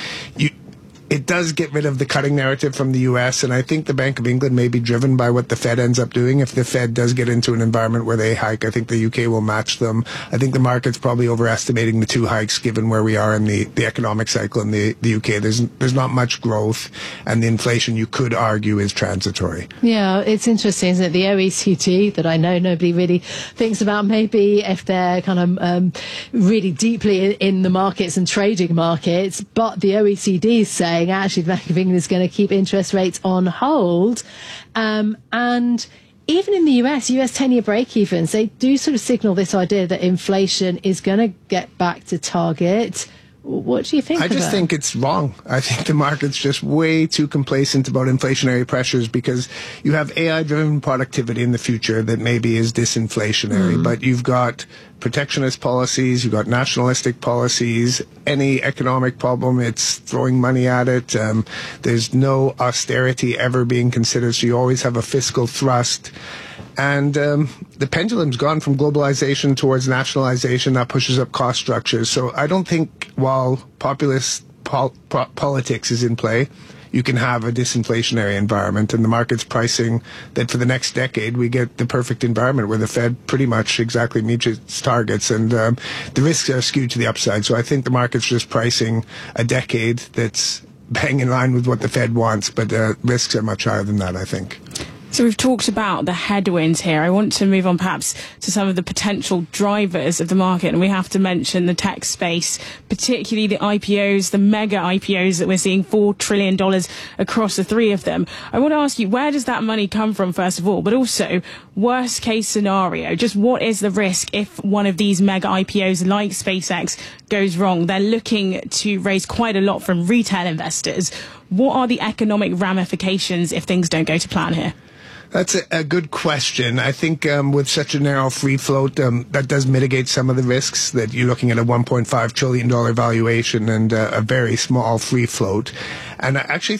it does get rid of the cutting narrative from the U.S., and I think the Bank of England may be driven by what the Fed ends up doing. If the Fed does get into an environment where they hike, I think the UK will match them. I think the market's probably overestimating the 2 hikes given where we are in the economic cycle in the UK. There's not much growth, and the inflation, you could argue, is transitory. Yeah, it's interesting, isn't it? The OECD, that I know nobody really thinks about, maybe if they're kind of really deeply in the markets and trading markets, but the OECD is saying actually the Bank of England is going to keep interest rates on hold. And even in the US 10-year break-evens, they do sort of signal this idea that inflation is going to get back to target. What do you think of that? I just think it's wrong. I think the market's just way too complacent about inflationary pressures because you have AI-driven productivity in the future that maybe is disinflationary, but you've got protectionist policies, you've got nationalistic policies. Any economic problem, it's throwing money at it. There's no austerity ever being considered, so you always have a fiscal thrust. And the pendulum's gone from globalization towards nationalization. That pushes up cost structures. So I don't think while populist politics is in play, you can have a disinflationary environment, and the market's pricing that for the next decade we get the perfect environment where the Fed pretty much exactly meets its targets, and the risks are skewed to the upside. So I think the market's just pricing a decade that's bang in line with what the Fed wants, but risks are much higher than that, I think. So we've talked about the headwinds here. I want to move on perhaps to some of the potential drivers of the market, and we have to mention the tech space, particularly the IPOs, the mega IPOs that we're seeing, $4 trillion across the 3 of them. I want to ask you, where does that money come from, first of all, but also worst case scenario, just what is the risk if one of these mega IPOs like SpaceX goes wrong? They're looking to raise quite a lot from retail investors. What are the economic ramifications if things don't go to plan here? That's a good question. I think with such a narrow free float, that does mitigate some of the risks that you're looking at a $1.5 trillion valuation and a very small free float. And I actually think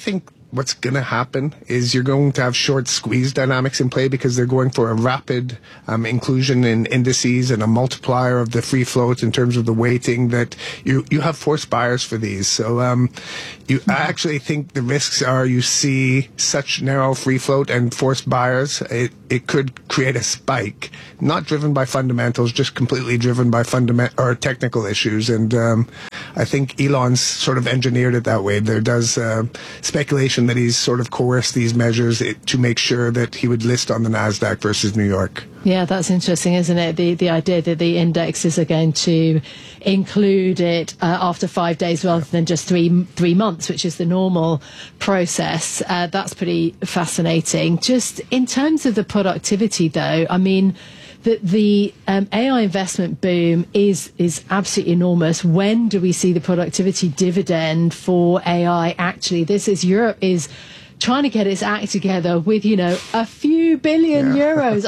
what's going to happen is you're going to have short squeeze dynamics in play because they're going for a rapid inclusion in indices and a multiplier of the free float in terms of the weighting that you have forced buyers for these. So I actually think the risks are you see such narrow free float and forced buyers, it could create a spike, not driven by fundamentals, just completely driven by technical issues. And I think Elon's sort of engineered it that way. There does speculation that he's sort of coerced these measures to make sure that he would list on the NASDAQ versus New York. Yeah, that's interesting, isn't it? The idea that the indexes are going to include it after 5 days rather than just three months, which is the normal process. That's pretty fascinating. Just in terms of the productivity, though, I mean, the AI investment boom is absolutely enormous. When do we see the productivity dividend for AI? Actually, Europe is trying to get its act together with, a few billion euros.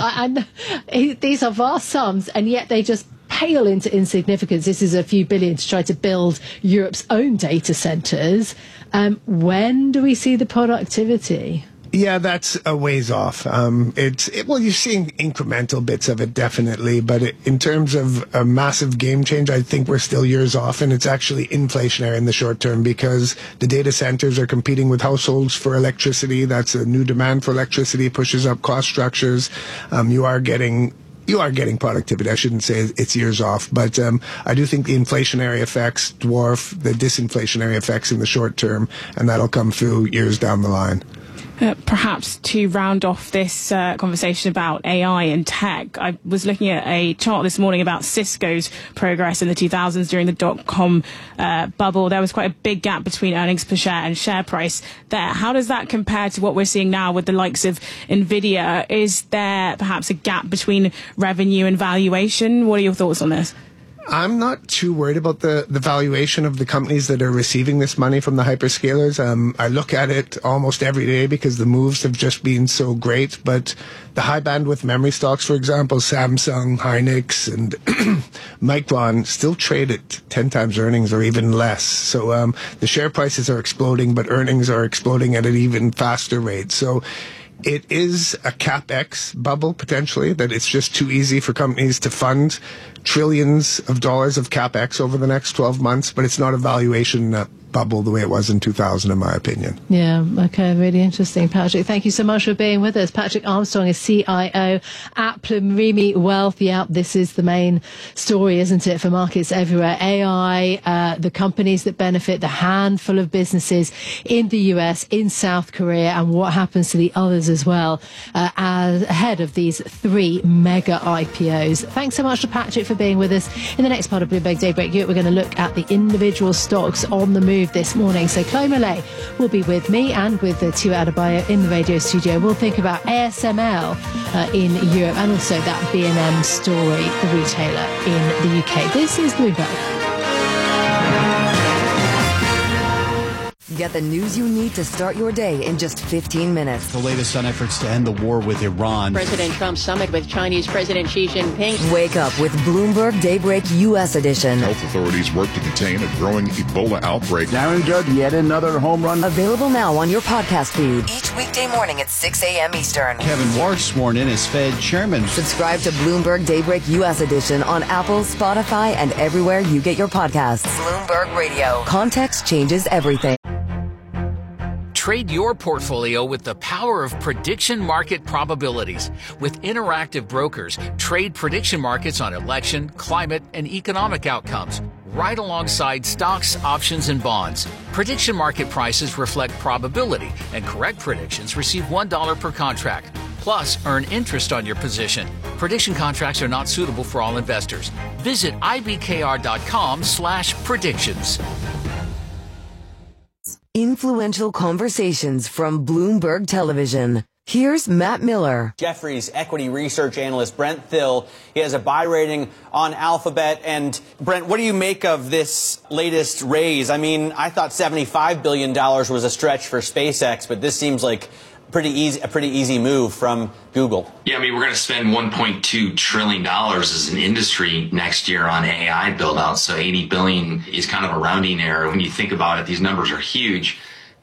These are vast sums, and yet they just pale into insignificance. This is a few billion to try to build Europe's own data centres. When do we see the productivity? Yeah, that's a ways off. Well, you're seeing incremental bits of it, definitely, but in terms of a massive game change, I think we're still years off, and it's actually inflationary in the short term because the data centers are competing with households for electricity. That's a new demand for electricity, pushes up cost structures. You are getting productivity. I shouldn't say it's years off, but I do think the inflationary effects dwarf the disinflationary effects in the short term, and that'll come through years down the line. Perhaps to round off this conversation about AI and tech, I was looking at a chart this morning about Cisco's progress in the 2000s during the dot-com bubble. There was quite a big gap between earnings per share and share price there. How does that compare to what we're seeing now with the likes of NVIDIA? Is there perhaps a gap between revenue and valuation? What are your thoughts on this? I'm not too worried about the valuation of the companies that are receiving this money from the hyperscalers. I look at it almost every day because the moves have just been so great. But the high bandwidth memory stocks, for example, Samsung, Hynix, and Micron still trade at 10 times earnings or even less. So the share prices are exploding, but earnings are exploding at an even faster rate. So it is a CapEx bubble, potentially, that it's just too easy for companies to fund trillions of dollars of CapEx over the next 12 months, but it's not a valuation bubble the way it was in 2000, in my opinion. Yeah, okay, really interesting, Patrick. Thank you so much for being with us. Patrick Armstrong is CIO at Plumrimi Wealth. Yeah, this is the main story, isn't it, for markets everywhere? AI, the companies that benefit, the handful of businesses in the US, in South Korea, and what happens to the others as well, ahead of these 3 mega IPOs. Thanks so much to Patrick for being with us. In the next part of Bloomberg Daybreak Europe, we're going to look at the individual stocks on the move this morning. So Chloe Millay will be with me and with Tua Adebayo in the radio studio. We'll think about ASML in Europe and also that B&M story, the retailer in the UK. This is Bloomberg. Get the news you need to start your day in just 15 minutes. The latest on efforts to end the war with Iran. President Trump's summit with Chinese President Xi Jinping. Wake up with Bloomberg Daybreak U.S. edition. Health authorities work to contain a growing Ebola outbreak. Darren Judd, yet another home run. Available now on your podcast feed. Each weekday morning at 6 a.m. Eastern. Kevin Warsh sworn in as Fed chairman. Subscribe to Bloomberg Daybreak U.S. edition on Apple, Spotify, and everywhere you get your podcasts. Bloomberg Radio. Context changes everything. Trade your portfolio with the power of prediction market probabilities. With Interactive Brokers, trade prediction markets on election, climate, and economic outcomes, right alongside stocks, options, and bonds. Prediction market prices reflect probability, and correct predictions receive $1 per contract. Plus, earn interest on your position. Prediction contracts are not suitable for all investors. Visit ibkr.com/predictions. Influential conversations from Bloomberg Television. Here's Matt Miller. Jefferies equity research analyst Brent Thill. He has a buy rating on Alphabet. And Brent, what do you make of this latest raise? I mean, I thought $75 billion was a stretch for SpaceX, but this seems like a pretty easy move from Google. Yeah, I mean, we're going to spend $1.2 trillion as an industry next year on AI build-out. So $80 billion is kind of a rounding error. When you think about it, these numbers are huge. But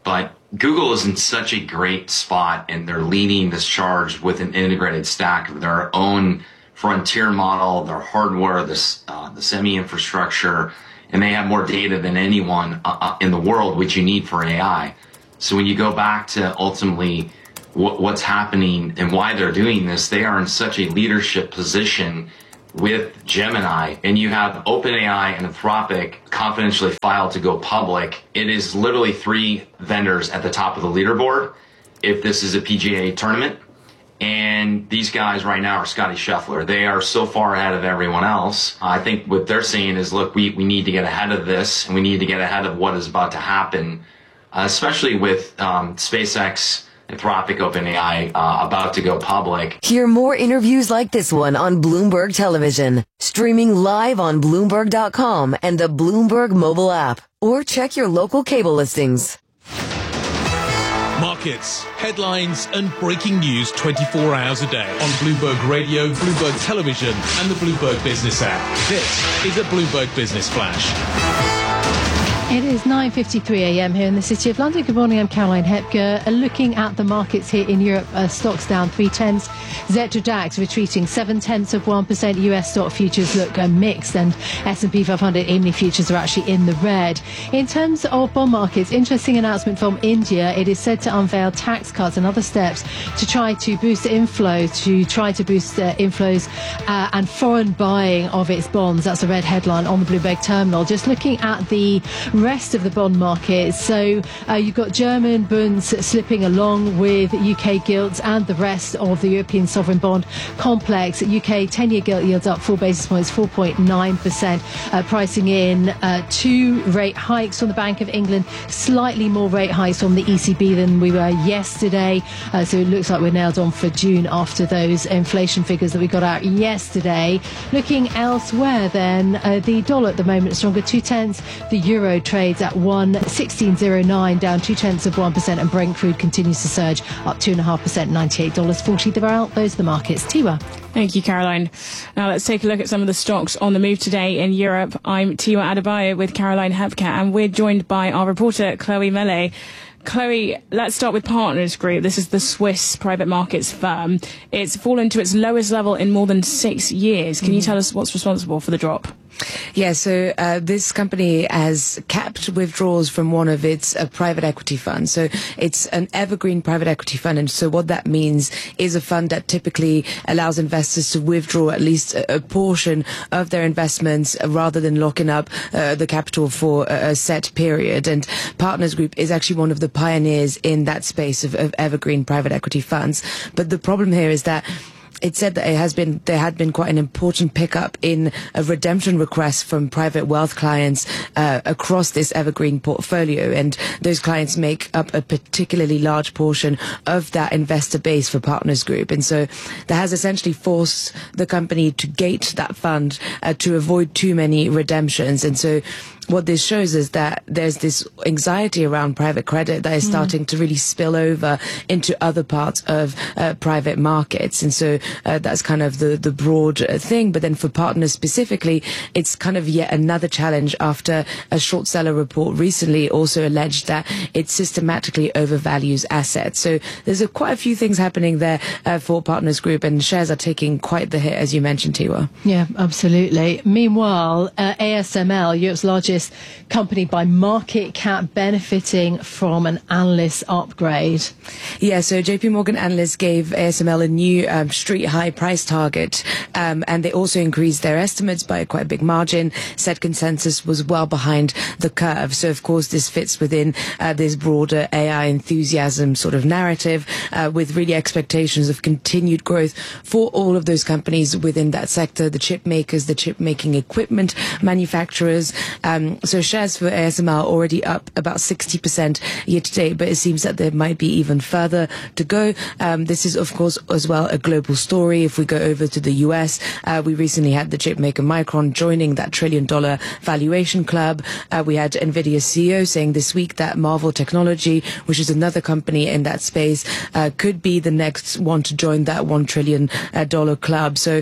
Google is in such a great spot, and they're leading this charge with an integrated stack of their own frontier model, their hardware, the semi infrastructure, and they have more data than anyone in the world, which you need for AI. So when you go back to ultimately what's happening and why they're doing this, they are in such a leadership position with Gemini, and you have OpenAI and Anthropic confidentially filed to go public. It is literally 3 vendors at the top of the leaderboard if this is a PGA tournament. And these guys right now are Scotty Scheffler. They are so far ahead of everyone else. I think what they're saying is, look, we need to get ahead of this, and we need to get ahead of what is about to happen, especially with SpaceX, Anthropic, OpenAI about to go public. Hear more interviews like this one on Bloomberg Television, streaming live on Bloomberg.com and the Bloomberg mobile app, or check your local cable listings. Markets, headlines and breaking news 24 hours a day on Bloomberg Radio, Bloomberg Television and the Bloomberg Business app. This is a Bloomberg Business Flash. It is 9:53 a.m. here in the City of London. Good morning, I'm Caroline Hepker. Looking at the markets here in Europe, stocks down 0.3. Xetra DAX retreating 0.7%. US stock futures look mixed, and S&P 500 E-mini futures are actually in the red. In terms of bond markets, interesting announcement from India. It is said to unveil tax cuts and other steps to try to boost inflows, and foreign buying of its bonds. That's a red headline on the Bloomberg terminal. Just looking at the rest of the bond market. So you've got German bonds slipping along with UK gilts and the rest of the European sovereign bond complex. UK 10-year gilt yields up 4 basis points, 4.9%, pricing in 2 rate hikes from the Bank of England, slightly more rate hikes from the ECB than we were yesterday. So it looks like we're nailed on for June after those inflation figures that we got out yesterday. Looking elsewhere then, the dollar at the moment stronger 0.2. The euro trades at 1.1609, down 0.2%, and Brent crude continues to surge up 2.5%, $98.40 the barrel. Those are the markets. Tiwa. Thank you, Caroline. Now let's take a look at some of the stocks on the move today in Europe. I'm Tiwa Adebayo with Caroline Hepker, and we're joined by our reporter Chloe Mele. Chloe, let's start with Partners Group. This is the Swiss private markets firm. It's fallen to its lowest level in more than 6 years. Can you tell us what's responsible for the drop? Yeah, so this company has capped withdrawals from one of its private equity funds. So it's an evergreen private equity fund. And so what that means is a fund that typically allows investors to withdraw at least a portion of their investments rather than locking up the capital for a set period. And Partners Group is actually one of the pioneers in that space of evergreen private equity funds. But the problem here is that it said that there had been quite an important pickup in redemption requests from private wealth clients across this evergreen portfolio, and those clients make up a particularly large portion of that investor base for Partners Group. And so that has essentially forced the company to gate that fund to avoid too many redemptions. And so what this shows is that there's this anxiety around private credit that is starting to really spill over into other parts of private markets. And so that's kind of the broad thing. But then for Partners specifically, it's kind of yet another challenge after a short seller report recently also alleged that it systematically overvalues assets. So there's quite a few things happening there for Partners Group, and shares are taking quite the hit, as you mentioned, Tiwa. Yeah, absolutely. Meanwhile, ASML, Europe's largest company by market cap, benefiting from an analyst upgrade. Yeah, so JP Morgan analysts gave ASML a new street high price target, and they also increased their estimates by quite a big margin. Said consensus was well behind the curve. So of course this fits within this broader AI enthusiasm sort of narrative, with really expectations of continued growth for all of those companies within that sector, the chip makers, the chip making equipment manufacturers. So shares for ASML already up about 60% year to date, but it seems that there might be even further to go. This is, of course, as well a global story. If we go over to the US, we recently had the chip maker Micron joining that $1 trillion valuation club. We had NVIDIA's CEO saying this week that Marvell Technology, which is another company in that space, could be the next one to join that $1 trillion club. So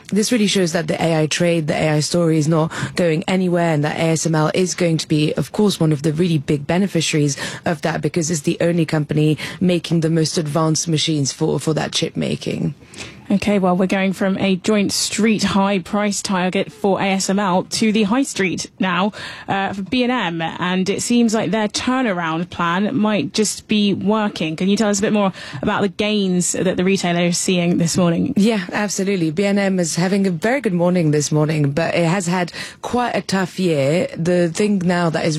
this really shows that the AI trade, the AI story is not going anywhere, and that ASML is going to be, of course, one of the really big beneficiaries of that, because it's the only company making the most advanced machines for that chip making. Okay, well, we're going from a joint street high price target for ASML to the high street now for B&M, and it seems like their turnaround plan might just be working. Can you tell us a bit more about the gains that the retailer is seeing this morning? Yeah, absolutely. B&M is having a very good morning this morning, but it has had quite a tough year. The thing now that is